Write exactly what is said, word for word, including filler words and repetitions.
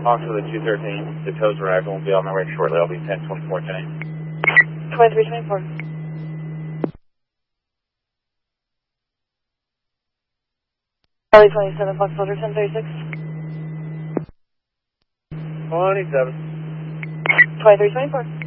Hawks with a two thirteen. The tows arrived. Won't be on my way shortly. I'll be ten twenty-four ten. twenty-three twenty-four. Charlie twenty-seven, Fox Soldier ten thirty-six. twenty-seven. twenty-three twenty-four.